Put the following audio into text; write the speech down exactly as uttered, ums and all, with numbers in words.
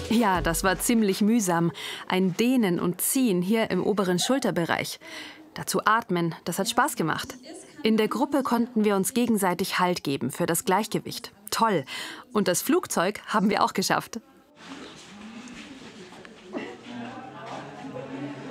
Ja, das war ziemlich mühsam. Ein Dehnen und Ziehen hier im oberen Schulterbereich. Dazu atmen, das hat Spaß gemacht. In der Gruppe konnten wir uns gegenseitig Halt geben für das Gleichgewicht. Toll. Und das Flugzeug haben wir auch geschafft.